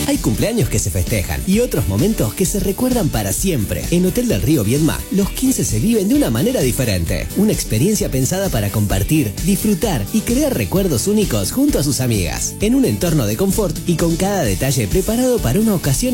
Hay cumpleaños que se festejan y otros momentos que se recuerdan para siempre. En Hotel del Río Viedma, los 15 se viven de una manera diferente. Una experiencia pensada para compartir, disfrutar y crear recuerdos únicos junto a sus amigas. En un entorno de confort y con cada detalle preparado para una ocasión